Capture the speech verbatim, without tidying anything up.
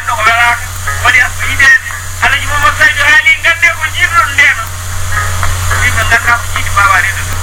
neɗɗo ko welaka waɗi asko yiɗede alaji momad saydi haali gande ko jiɗɗon ndeno yimɓe ganda ko jiiɗi mbawa redude